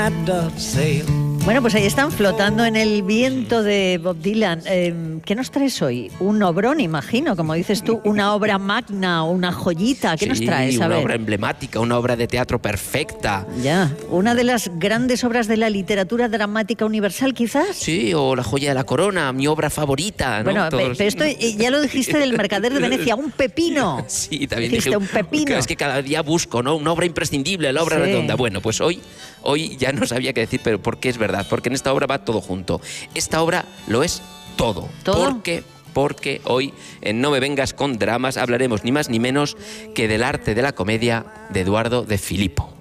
Bueno, pues ahí están flotando en el viento de Bob Dylan. ¿Qué nos traes hoy? Un obrón, imagino, como dices tú, una obra magna, una joyita. ¿Qué nos traes? Sí, una obra emblemática, una obra de teatro perfecta. Ya, una de las grandes obras de la literatura dramática universal, quizás. Sí, o La joya de la corona, mi obra favorita, ¿no? Bueno, pero esto ya lo dijiste del Mercader de Venecia, un pepino. Sí, también dijiste dije, un pepino. Es que cada día busco, ¿no? Una obra imprescindible, la obra redonda. Bueno, pues hoy ya no sabía qué decir, pero porque es verdad, porque en esta obra va todo junto. Esta obra lo es todo. ¿Todo? Porque hoy en No me vengas con dramas hablaremos ni más ni menos que del arte de la comedia de Eduardo de Filippo.